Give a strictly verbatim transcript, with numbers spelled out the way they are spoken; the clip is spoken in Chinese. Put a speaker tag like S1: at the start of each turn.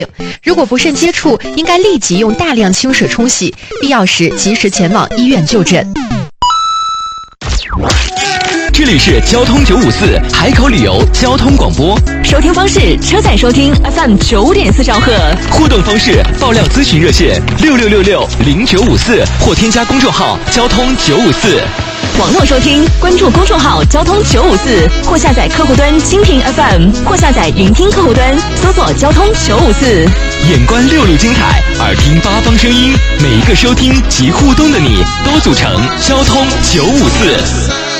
S1: 如果不慎接触，应该立即用大量清水冲洗，必要时及时前往医院就诊。
S2: 这里是交通九五四海口旅游交通广播，
S3: 收听方式：车载收听 F M 九点四兆赫，
S2: 互动方式：爆料咨询热线六六六六零九五四或添加公众号交通九五四。
S3: 网络收听，关注公众号交通九五四，或下载客户端蜻蜓 F M， 或下载云听客户端，搜索交通九五四。
S2: 眼观六路精彩，耳听八方声音，每一个收听及互动的你，都组成交通九五四。